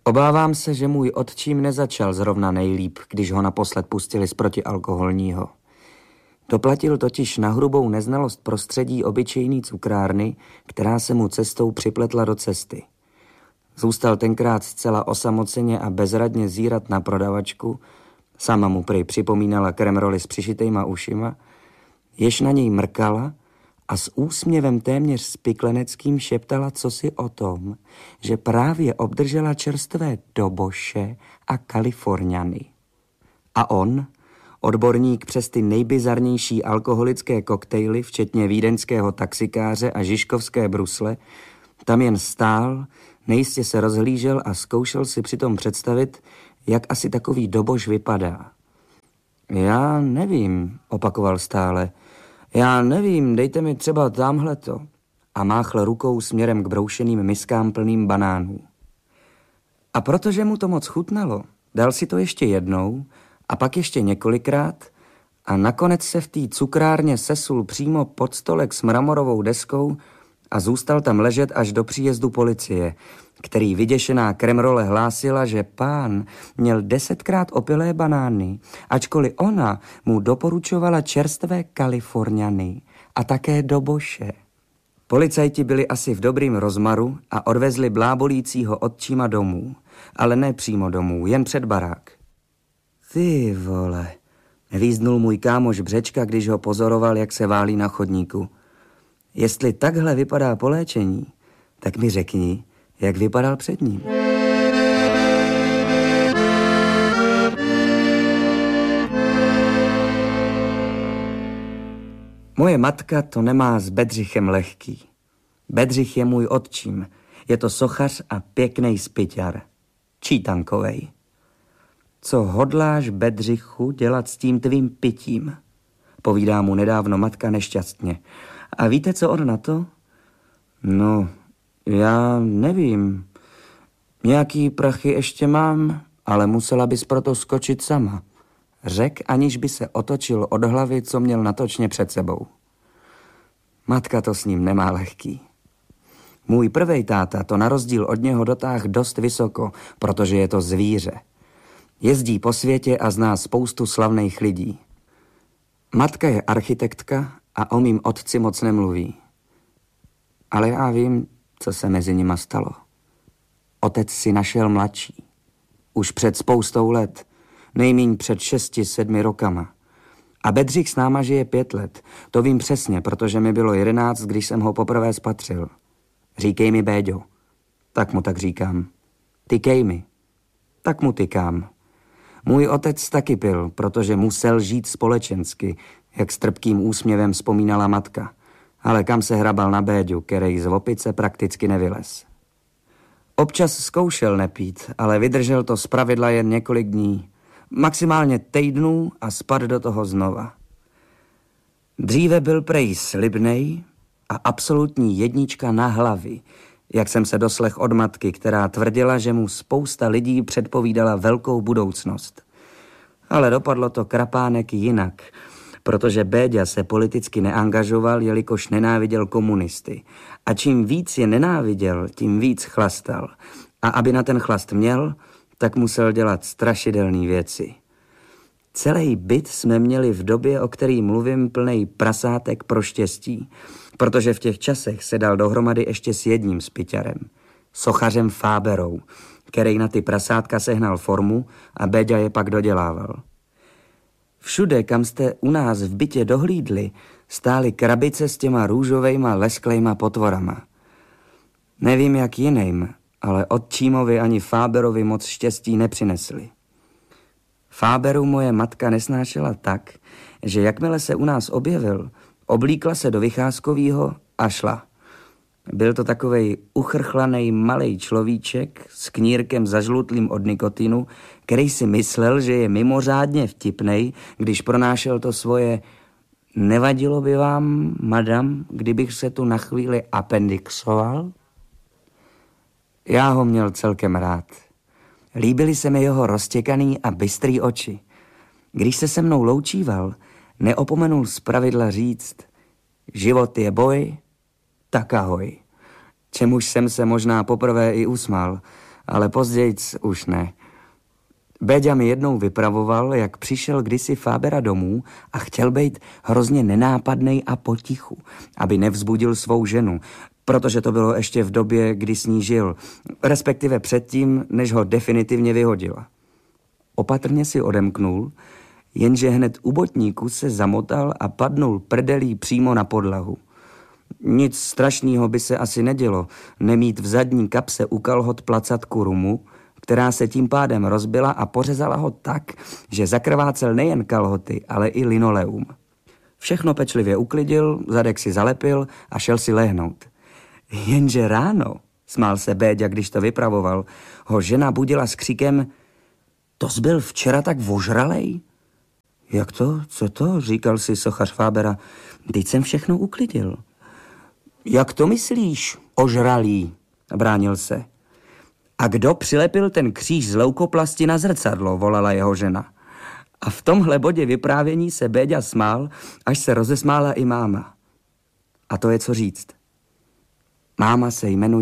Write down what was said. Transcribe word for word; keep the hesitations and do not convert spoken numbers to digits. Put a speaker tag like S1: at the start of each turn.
S1: Obávám se, že můj otčím nezačal zrovna nejlíp, když ho naposled pustili z protialkoholního. Doplatil totiž na hrubou neznalost prostředí obyčejný cukrárny, která se mu cestou připletla do cesty. Zůstal tenkrát zcela osamoceně a bezradně zírat na prodavačku, sama mu prý připomínala kremroli s přišitejma ušima, jež na něj mrkala a s úsměvem téměř spikleneckým šeptala cosi o tom, že právě obdržela čerstvé doboše a kaliforňany. A on, odborník přes ty nejbizarnější alkoholické koktejly, včetně vídeňského taxikáře a žižkovské brusle, tam jen stál, nejistě se rozhlížel a zkoušel si přitom představit, jak asi takový doboš vypadá. Já nevím, opakoval stále. Já nevím, dejte mi třeba támhleto. A máchl rukou směrem k broušeným miskám plným banánů. A protože mu to moc chutnalo, dal si to ještě jednou a pak ještě několikrát a nakonec se v té cukrárně sesul přímo pod stolek s mramorovou deskou a zůstal tam ležet až do příjezdu policie, který vyděšená kremrole hlásila, že pán měl desetkrát opilé banány, ačkoliv ona mu doporučovala čerstvé kaliforňany a také doboše. Policajti byli asi v dobrým rozmaru a odvezli blábolícího otčíma domů, ale ne přímo domů, jen před barák. Ty vole, význul můj kámoš Břečka, když ho pozoroval, jak se válí na chodníku. Jestli takhle vypadá po léčení, tak mi řekni, jak vypadal před ním. Moje matka to nemá s Bedřichem lehký. Bedřich je můj otčím. Je to sochař a pěknej spyťar. Čítankovej. Co hodláš, Bedřichu, dělat s tím tvým pitím? Povídá mu nedávno matka nešťastně. A víte, co on na to? No, já nevím. Nějaký prachy ještě mám, ale musela bys proto skočit sama. Řek, aniž by se otočil od hlavy, co měl natočně před sebou. Matka to s ním nemá lehký. Můj prvej táta to na rozdíl od něho dotáh dost vysoko, protože je to zvíře. Jezdí po světě a zná spoustu slavných lidí. Matka je architektka a o mým otci moc nemluví. Ale já vím, co se mezi nima stalo. Otec si našel mladší. Už před spoustou let. Nejmíň před šesti, sedmi rokama. A Bedřich s náma žije pět let. To vím přesně, protože mi bylo jedenáct, když jsem ho poprvé spatřil. Říkej mi, Béďo. Tak mu tak říkám. Tykej mi. Tak mu tykám. Můj otec taky pil, protože musel žít společensky, jak s trpkým úsměvem vzpomínala matka. Ale kam se hrabal na Béďu, který z opice prakticky nevylez. Občas zkoušel nepít, ale vydržel to zpravidla jen několik dní. Maximálně týdnů a spad do toho znova. Dříve byl prej slibnej a absolutní jednička na hlavy, jak jsem se doslech od matky, která tvrdila, že mu spousta lidí předpovídala velkou budoucnost. Ale dopadlo to krapánek jinak, protože Béďa se politicky neangažoval, jelikož nenáviděl komunisty. A čím víc je nenáviděl, tím víc chlastal. A aby na ten chlast měl, tak musel dělat strašidelné věci. Celý byt jsme měli v době, o který mluvím, plnej prasátek pro štěstí, protože v těch časech se dal dohromady ještě s jedním spyťarem, sochařem Fáberou, který na ty prasátka sehnal formu a Béďa je pak dodělával. Všude, kam jste u nás v bytě dohlídli, stály krabice s těma růžovejma lesklejma potvorama. Nevím jak jiným, ale otčímovi ani Fáberovi moc štěstí nepřinesli. Fáberu moje matka nesnášela tak, že jakmile se u nás objevil, oblíkla se do vycházkovýho a šla. Byl to takovej uchrchlanej malej človíček s knírkem zažlutlým od nikotinu, který si myslel, že je mimořádně vtipnej, když pronášel to svoje nevadilo by vám, madam, kdybych se tu na chvíli appendixoval? Já ho měl celkem rád. Líbily se mi jeho roztěkaný a bystrý oči. Když se se mnou loučíval, neopomenul zpravidla říct, život je boj, tak ahoj. Čemuž jsem se možná poprvé i usmál, ale později už ne. Béďa mi jednou vypravoval, jak přišel kdysi Fábera domů a chtěl být hrozně nenápadnej a potichu, aby nevzbudil svou ženu, protože to bylo ještě v době, kdy s ní žil, respektive předtím, než ho definitivně vyhodila. Opatrně si odemknul, jenže hned u botníku se zamotal a padnul prdelí přímo na podlahu. Nic strašného by se asi nedělo, nemít v zadní kapse u kalhot placatku rumu, která se tím pádem rozbila a pořezala ho tak, že zakrvácel nejen kalhoty, ale i linoleum. Všechno pečlivě uklidil, zadek si zalepil a šel si lehnout. Jenže ráno, smál se Béďa, když to vypravoval, ho žena budila s křikem: to jsi byl včera tak vožralej? Jak to? Co to? Říkal si sochař Fábera. Teď jsem všechno uklidil. Jak to myslíš, ožralý? Bránil se. A kdo přilepil ten kříž z leukoplasti na zrcadlo, volala jeho žena. A v tomhle bodě vyprávění se Béďa smál, až se rozesmála i máma. A to je co říct. Máma se jmenuje